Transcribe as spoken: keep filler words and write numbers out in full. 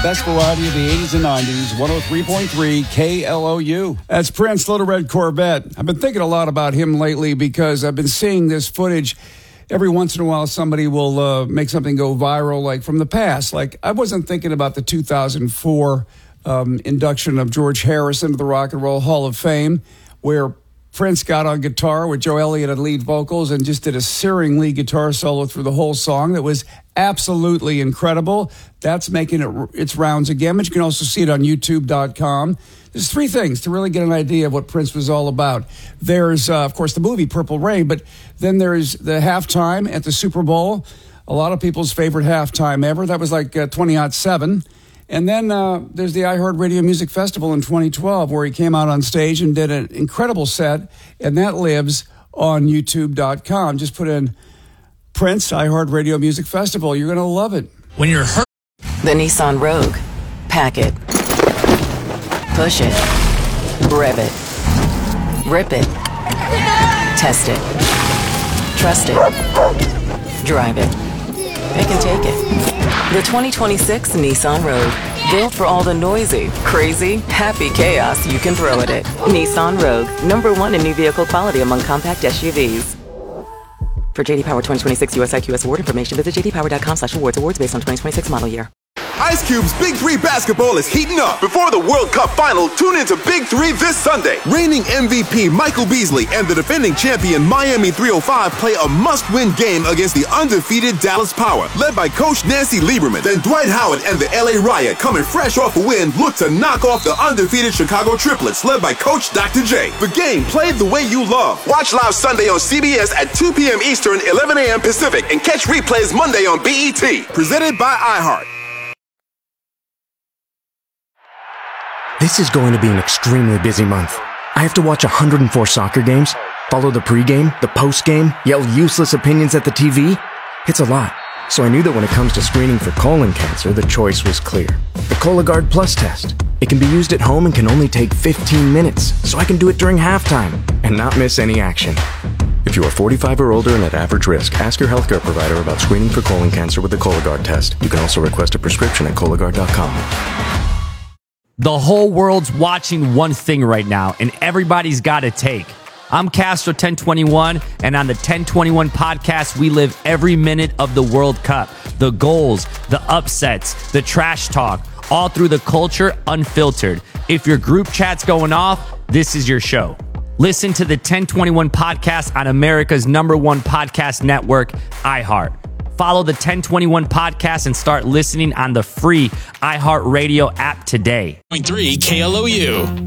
best variety of the eighties and nineties, one oh three point three K L O U. That's Prince, Little Red Corvette. I've been thinking a lot about him lately because I've been seeing this footage. Every once in a while, somebody will uh, make something go viral, like from the past. Like, I wasn't thinking about the two thousand four um, induction of George Harrison to the Rock and Roll Hall of Fame, where Prince got on guitar with Joe Elliott at lead vocals and just did a searing lead guitar solo through the whole song that was absolutely incredible. That's making it its rounds again, but you can also see it on YouTube dot com. There's three things to really get an idea of what Prince was all about. There's, uh, of course, the movie Purple Rain, but then there's the halftime at the Super Bowl, a lot of people's favorite halftime ever. That was like uh, twenty oh seven. And then uh, there's the iHeartRadio Music Festival in twenty twelve, where he came out on stage and did an incredible set, and that lives on YouTube dot com. Just put in Prince iHeartRadio Music Festival. You're going to love it. When you're hurt. The Nissan Rogue. Pack it. Push it. Rev it. Rip it. Test it. Trust it. Drive it. It can take it. The twenty twenty-six Nissan Rogue. Built for all the noisy, crazy, happy chaos you can throw at it. Nissan Rogue. Number one in new vehicle quality among compact S U Vs. For J D Power twenty twenty-six U S I Q S award information, visit j d power dot com slash awards. Awards based on twenty twenty-six model year. Ice Cube's Big Three basketball is heating up. Before the World Cup final, tune into Big Three this Sunday. Reigning M V P Michael Beasley and the defending champion Miami three oh five play a must-win game against the undefeated Dallas Power, led by Coach Nancy Lieberman. Then Dwight Howard and the L A Riot, coming fresh off a win, look to knock off the undefeated Chicago Triplets, led by Coach Doctor J. The game played the way you love. Watch live Sunday on C B S at two p.m. Eastern, eleven a.m. Pacific, and catch replays Monday on B E T. Presented by iHeart. This is going to be an extremely busy month. I have to watch one hundred four soccer games, follow the pregame, the postgame, yell useless opinions at the T V. It's a lot. So I knew that when it comes to screening for colon cancer, the choice was clear. The Cologuard Plus test. It can be used at home and can only take fifteen minutes, so I can do it during halftime and not miss any action. If you are forty-five or older and at average risk, ask your healthcare provider about screening for colon cancer with the Cologuard test. You can also request a prescription at Cologuard dot com. The whole world's watching one thing right now, and everybody's got a take. I'm Castro ten twenty-one, and on the ten twenty-one podcast, we live every minute of the World Cup. The goals, the upsets, the trash talk, all through the culture, unfiltered. If your group chat's going off, this is your show. Listen to the ten twenty-one podcast on America's number one podcast network, iHeart. Follow the ten twenty-one podcast and start listening on the free iHeartRadio app today. point three K L O U.